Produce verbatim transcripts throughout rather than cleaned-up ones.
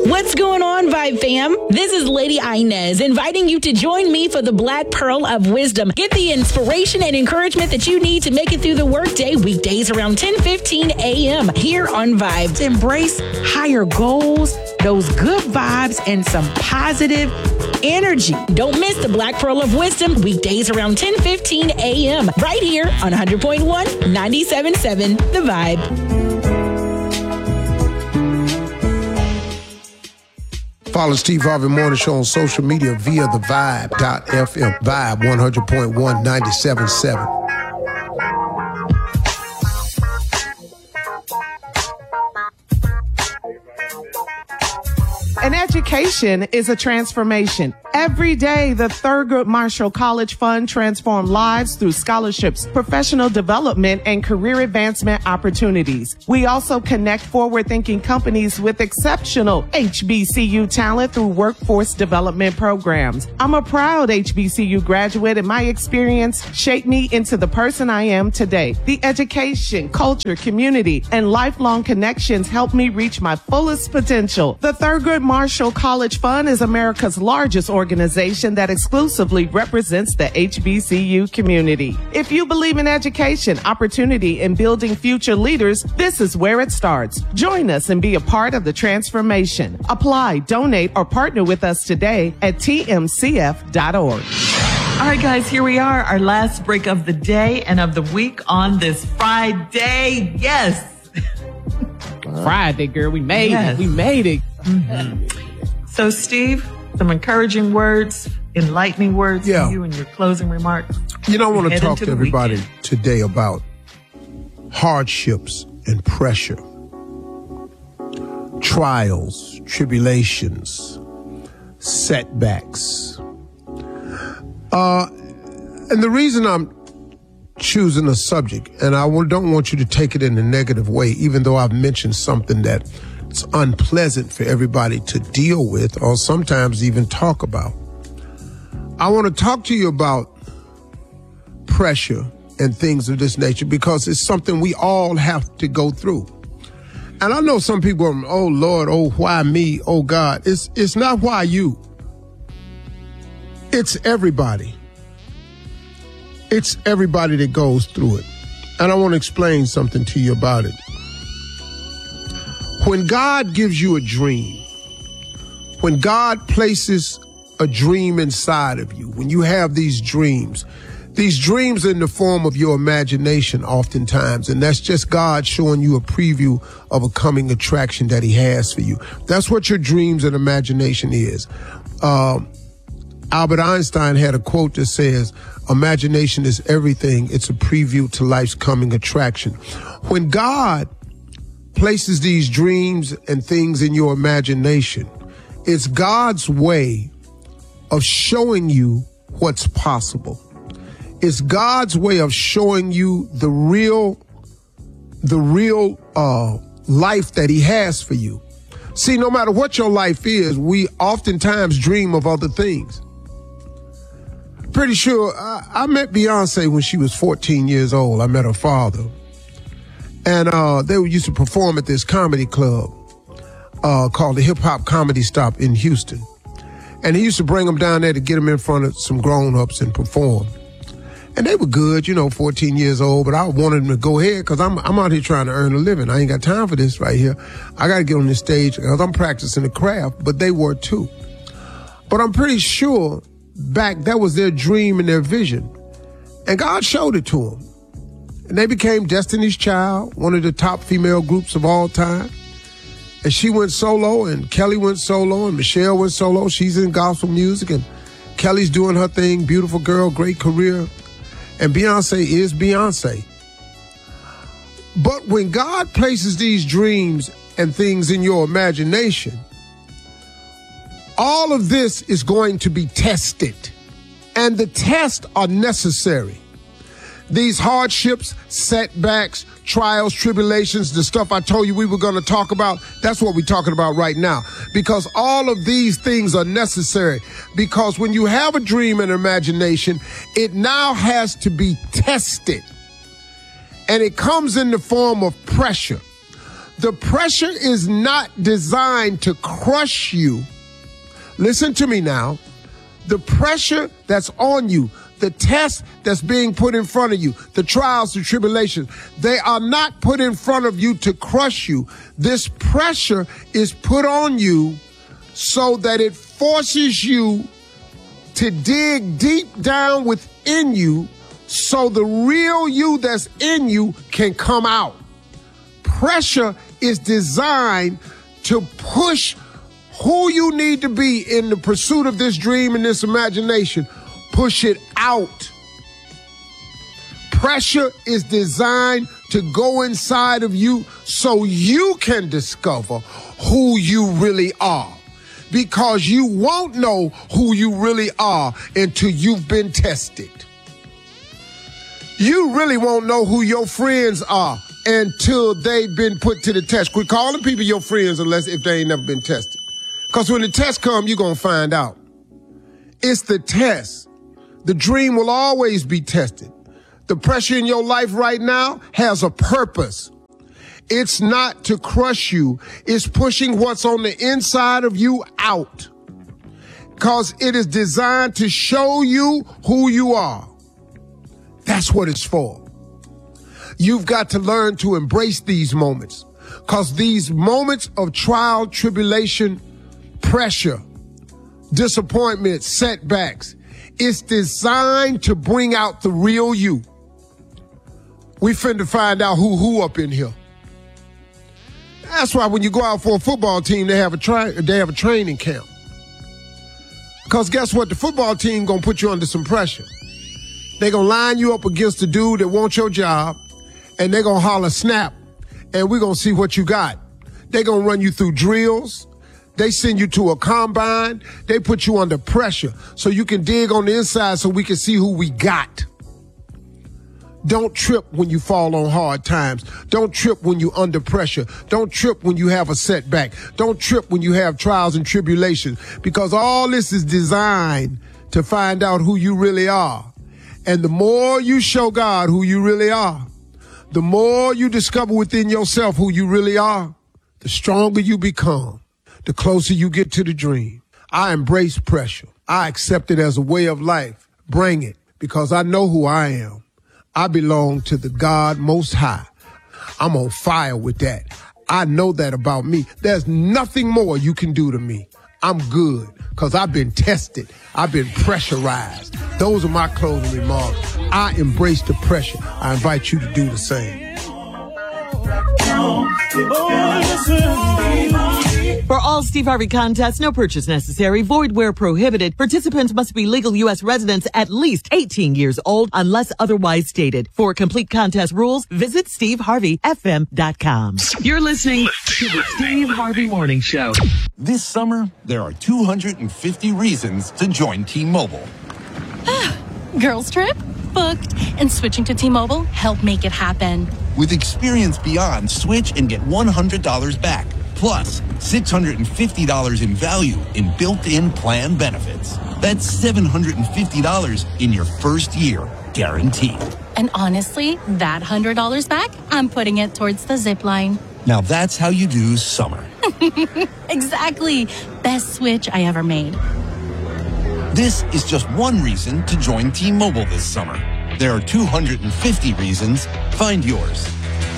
What's going on, Vibe fam? This is Lady Inez inviting you to join me for the Black Pearl of Wisdom. Get the inspiration and encouragement that you need to make it through the workday weekdays around ten fifteen a.m. here on Vibe. Embrace higher goals, those good vibes, and some positive energy. Don't miss the Black Pearl of Wisdom weekdays around ten fifteen a.m. right here on one hundred point one, ninety-seven point seven The Vibe. Follow Steve Harvey Morning Show on social media via the vibe dot f m. Vibe one hundred point one, ninety-seven point seven. An education is a transformation. Every day, the Thurgood Marshall College Fund transforms lives through scholarships, professional development, and career advancement opportunities. We also connect forward-thinking companies with exceptional H B C U talent through workforce development programs. I'm a proud H B C U graduate, and my experience shaped me into the person I am today. The education, culture, community, and lifelong connections helped me reach my fullest potential. The Thurgood Marshall College Fund is America's largest organization that exclusively represents the H B C U community. If you believe in education, opportunity, and building future leaders, this is where it starts. Join us and be a part of the transformation. Apply, donate, or partner with us today at T M C F dot org. All right, guys, here we are, our last break of the day and of the week on this Friday. Yes. Friday, girl, we made Yes. it. We made it. Mm-hmm. So, Steve, some encouraging words, enlightening words Yeah. from you and your closing remarks. You know, I want to Head talk into to the everybody weekend. today about hardships and pressure, trials, tribulations, setbacks. Uh, and the reason I'm choosing a subject, and I don't want you to take it in a negative way, even though I've mentioned something that it's unpleasant for everybody to deal with or sometimes even talk about. I want to talk to you about pressure and things of this nature because it's something we all have to go through. And I know some people are, oh Lord, oh why me, oh God. It's it's not why you. It's everybody. It's everybody that goes through it. And I want to explain something to you about it. When God gives you a dream, when God places a dream inside of you, when you have these dreams, these dreams are in the form of your imagination oftentimes, and that's just God showing you a preview of a coming attraction that he has for you. That's what your dreams and imagination is. Um, Albert Einstein had a quote that says, imagination is everything. It's a preview to life's coming attraction. When God places these dreams and things in your imagination, it's God's way of showing you what's possible. It's God's way of showing you the real, the real uh, life that he has for you. See, no matter what your life is, we oftentimes dream of other things. Pretty sure I, I met Beyonce when she was fourteen years old. I met her father. And uh, they used to perform at this comedy club uh, called the Hip Hop Comedy Stop in Houston. And he used to bring them down there to get them in front of some grown-ups and perform. And they were good, you know, fourteen years old, but I wanted them to go ahead because I'm, I'm out here trying to earn a living. I ain't got time for this right here. I got to get on this stage because I'm practicing the craft, but they were too. But I'm pretty sure back that was their dream and their vision. And God showed it to them. And they became Destiny's Child, one of the top female groups of all time. And she went solo, and Kelly went solo, and Michelle went solo. She's in gospel music, and Kelly's doing her thing. Beautiful girl, great career. And Beyonce is Beyonce. But when God places these dreams and things in your imagination, all of this is going to be tested. And the tests are necessary. These hardships, setbacks, trials, tribulations, the stuff I told you we were going to talk about, that's what we're talking about right now. Because all of these things are necessary. Because when you have a dream and imagination, it now has to be tested. And it comes in the form of pressure. The pressure is not designed to crush you. Listen to me now. The pressure that's on you, the test that's being put in front of you, the trials, the tribulations, they are not put in front of you to crush you. This pressure is put on you so that it forces you to dig deep down within you so the real you that's in you can come out. Pressure is designed to push who you need to be in the pursuit of this dream and this imagination. Push it out. Pressure is designed to go inside of you so you can discover who you really are. Because you won't know who you really are until you've been tested. You really won't know who your friends are until they've been put to the test. Quit calling people your friends unless if they ain't never been tested. Because when the test comes, you're going to find out. It's the test. The dream will always be tested. The pressure in your life right now has a purpose. It's not to crush you. It's pushing what's on the inside of you out. Because it is designed to show you who you are. That's what it's for. You've got to learn to embrace these moments. Because these moments of trial, tribulation, pressure, disappointment, setbacks, it's designed to bring out the real you. We finna find out who who up in here. That's why when you go out for a football team, they have a tri- they have a training camp. Because guess what? The football team gonna put you under some pressure. They gonna line you up against the dude that wants your job, and they gonna holler snap, and we gonna see what you got. They gonna run you through drills. They send you to a combine. They put you under pressure so you can dig on the inside so we can see who we got. Don't trip when you fall on hard times. Don't trip when you're under pressure. Don't trip when you have a setback. Don't trip when you have trials and tribulations, because all this is designed to find out who you really are. And the more you show God who you really are, the more you discover within yourself who you really are, the stronger you become, the closer you get to the dream. I embrace pressure. I accept it as a way of life. Bring it, because I know who I am. I belong to the God Most High. I'm on fire with that. I know that about me. There's nothing more you can do to me. I'm good because I've been tested. I've been pressurized. Those are my closing remarks. I embrace the pressure. I invite you to do the same. For all Steve Harvey contests, no purchase necessary, void where prohibited. Participants must be legal U S residents at least eighteen years old unless otherwise stated. For complete contest rules, visit steve harvey f m dot com. You're listening to the Steve Harvey Morning Show. This summer, there are two hundred fifty reasons to join T-Mobile. Girls trip? Booked. And switching to T-Mobile helped make it happen. With Experience Beyond, switch and get one hundred dollars back. Plus, six hundred fifty dollars in value in built-in plan benefits. That's seven hundred fifty dollars in your first year, guaranteed. And honestly, that one hundred dollars back, I'm putting it towards the zip line. Now that's how you do summer. Exactly. Best switch I ever made. This is just one reason to join T-Mobile this summer. There are two hundred fifty reasons. Find yours.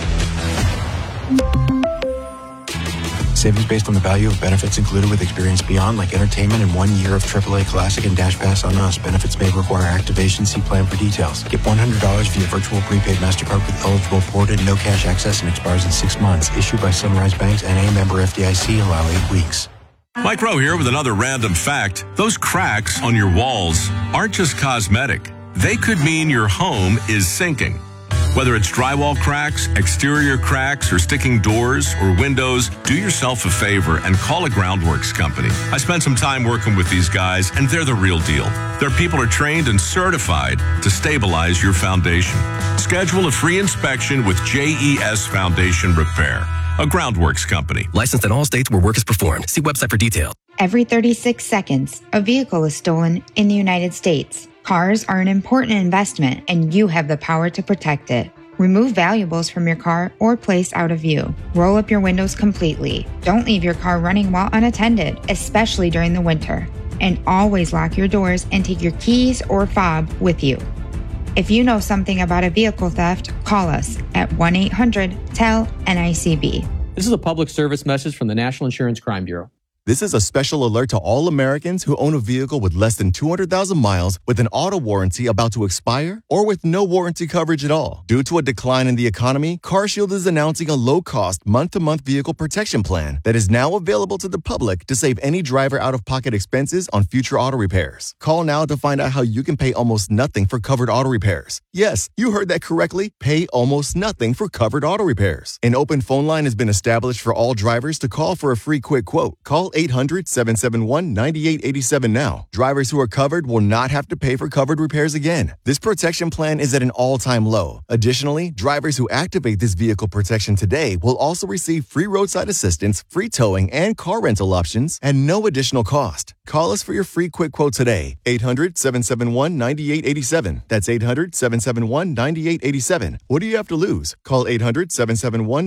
Savings based on the value of benefits included with Experience Beyond, like entertainment and one year of triple A Classic and Dash Pass on us. Benefits may require activation. See plan for details. Get one hundred dollars via virtual prepaid MasterCard with eligible port and no cash access, and expires in six months. Issued by Sunrise Banks, N A member F D I C. Allow eight weeks. Mike Rowe here with another random fact. Those cracks on your walls aren't just cosmetic. They could mean your home is sinking. Whether it's drywall cracks, exterior cracks, or sticking doors or windows, do yourself a favor and call a Groundworks company. I spent some time working with these guys, and they're the real deal. Their people are trained and certified to stabilize your foundation. Schedule a free inspection with J E S Foundation Repair, a Groundworks company. Licensed in all states where work is performed. See website for details. Every thirty-six seconds, a vehicle is stolen in the United States. Cars are an important investment, and you have the power to protect it. Remove valuables from your car or place out of view. Roll up your windows completely. Don't leave your car running while unattended, especially during the winter. And always lock your doors and take your keys or fob with you. If you know something about a vehicle theft, call us at one eight hundred T E L N I C B. This is a public service message from the National Insurance Crime Bureau. This is a special alert to all Americans who own a vehicle with less than two hundred thousand miles with an auto warranty about to expire or with no warranty coverage at all. Due to a decline in the economy, CarShield is announcing a low-cost month-to-month vehicle protection plan that is now available to the public to save any driver out-of-pocket expenses on future auto repairs. Call now to find out how you can pay almost nothing for covered auto repairs. Yes, you heard that correctly. Pay almost nothing for covered auto repairs. An open phone line has been established for all drivers to call for a free quick quote. Call eight hundred, seven seven one, nine eight eight seven now. Drivers who are covered will not have to pay for covered repairs again. This protection plan is at an all-time low. Additionally, drivers who activate this vehicle protection today will also receive free roadside assistance, free towing, and car rental options at no additional cost. Call us for your free quick quote today. eight hundred, seven seven one, nine eight eight seven. That's eight hundred, seven seven one, nine eight eight seven. What do you have to lose? Call eight hundred, seven seven one,